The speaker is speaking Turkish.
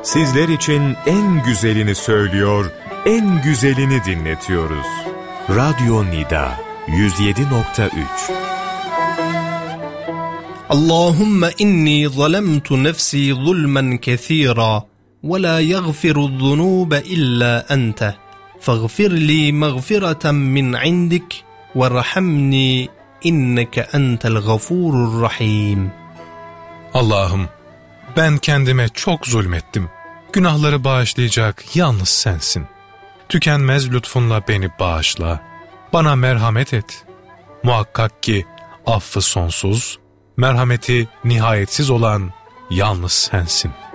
Sizler için en güzelini söylüyor, en güzelini dinletiyoruz. Radyo Nida 107.3. Allahümme inni zalemtu nefsi zulmen kethira ve la yaghfiru zunuba illa ente faghfir li mağfireten min indik ve rahamni inneke entel gafurur rahim. Allah'ım, ben kendime çok zulmettim. Günahları bağışlayacak yalnız sensin. Tükenmez lütfunla beni bağışla. Bana merhamet et. Muhakkak ki affı sonsuz, merhameti nihayetsiz olan yalnız sensin.